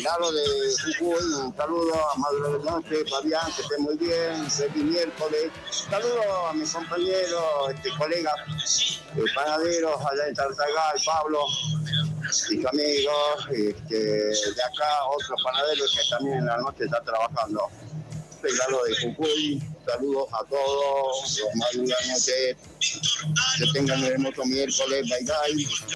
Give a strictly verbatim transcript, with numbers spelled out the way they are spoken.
lado de Jujuy, un saludo a Maduro de Noche, Fabián, que esté muy bien, feliz miércoles. Saludo a mis compañeros, este, colegas, eh, panaderos allá en Tartagal, Pablo y sus amigos, este, de acá otros panaderos que también en la noche están trabajando. Del lado de Jujuy, saludos a todos, los Maduro de Noche, que tengan un hermoso miércoles, bye bye.